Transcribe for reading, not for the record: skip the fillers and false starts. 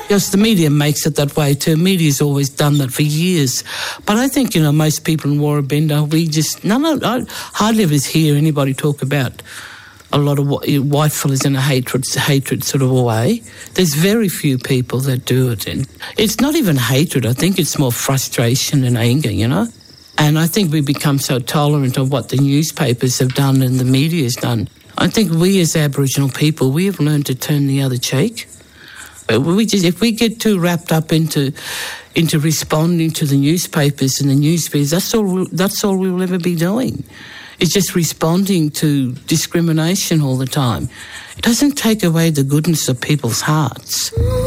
Yes, the media makes it that way too. Media's always done that for years. But I think, most people in Warrabenda, I hardly ever hear anybody talk about a lot of white fellas in a hatred sort of a way. There's very few people that do it. And it's not even hatred. I think it's more frustration and anger, And I think we've become so tolerant of what the newspapers have done and the media's done. I think we as Aboriginal people, we have learned to turn the other cheek. But if we get too wrapped up into responding to the newspapers and the newsfeeds, that's all we'll ever be doing. It's just responding to discrimination all the time. It doesn't take away the goodness of people's hearts.